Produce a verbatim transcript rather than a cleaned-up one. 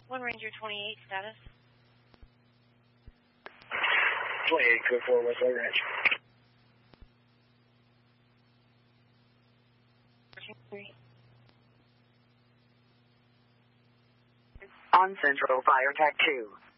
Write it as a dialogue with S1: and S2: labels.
S1: One Ranger twenty-eight, status.
S2: twenty-eight, code four, West Lake Ranch.
S3: On Central, Fire Tech two.